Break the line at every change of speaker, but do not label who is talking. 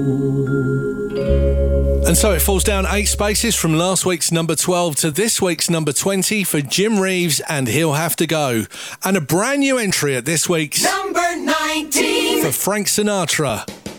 And so it falls down 8 spaces from last week's number 12 to this week's number 20 for Jim Reeves and He'll Have to Go. And a brand new entry at this week's
number 19
for Frank Sinatra.